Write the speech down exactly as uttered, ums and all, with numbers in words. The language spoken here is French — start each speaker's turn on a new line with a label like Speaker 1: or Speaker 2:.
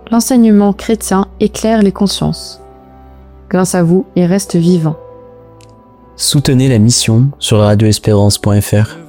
Speaker 1: l'enseignement chrétien éclaire les consciences. Grâce à vous, il reste vivant.
Speaker 2: Soutenez la mission sur radio espérance point f r.